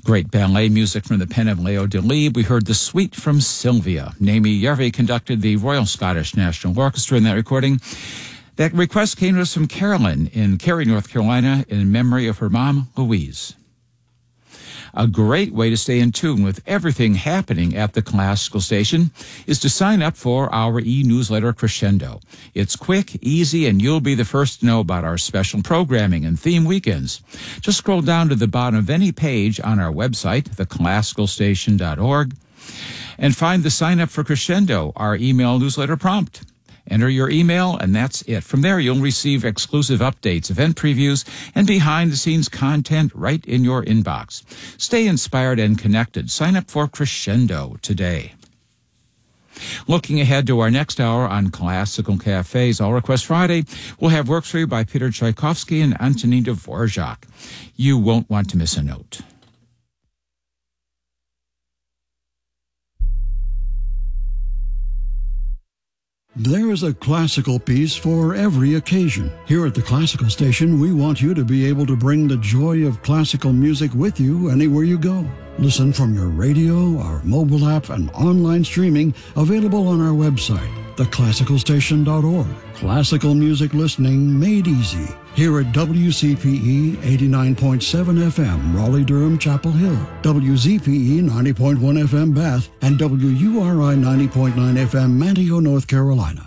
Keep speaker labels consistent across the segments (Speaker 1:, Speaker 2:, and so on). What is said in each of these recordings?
Speaker 1: Great ballet music from the pen of Leo Delibes. We heard The Suite from Sylvia. Naomi Järvi conducted the Royal Scottish National Orchestra in that recording. That request came to us from Carolyn in Cary, North Carolina, in memory of her mom, Louise. A great way to stay in tune with everything happening at the Classical Station is to sign up for our e-newsletter Crescendo. It's quick, easy, and you'll be the first to know about our special programming and theme weekends. Just scroll down to the bottom of any page on our website, theclassicalstation.org, and find the Sign Up for Crescendo, our email newsletter prompt. Enter your email, and that's it. From there, you'll receive exclusive updates, event previews, and behind-the-scenes content right in your inbox. Stay inspired and connected. Sign up for Crescendo today. Looking ahead to our next hour on Classical Cafe's All Request Friday, we'll have works for you by Peter Tchaikovsky and Antonin Dvorak. You won't want to miss a note.
Speaker 2: There is a classical piece for every occasion. Here at the Classical Station, we want you to be able to bring the joy of classical music with you anywhere you go. Listen from your radio, our mobile app, and online streaming available on our website, theclassicalstation.org. Classical music listening made easy. Here at WCPE 89.7 FM, Raleigh-Durham, Chapel Hill, WZPE 90.1 FM, Bath, and WURI 90.9 FM, Manteo, North Carolina.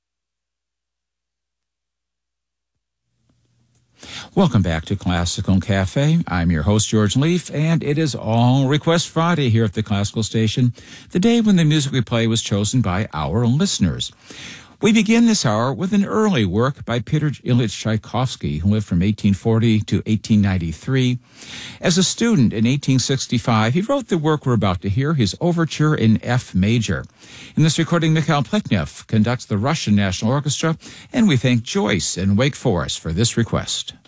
Speaker 1: Welcome back to Classical Cafe. I'm your host, George Leaf, and it is All Request Friday here at the Classical Station, the day when the music we play was chosen by our listeners. We begin this hour with an early work by Peter Ilyich Tchaikovsky, who lived from 1840 to 1893. As a student in 1865, he wrote the work we're about to hear, his Overture in F major. In this recording, Mikhail Pleknev conducts the Russian National Orchestra, and we thank Joyce in Wake Forest for this request.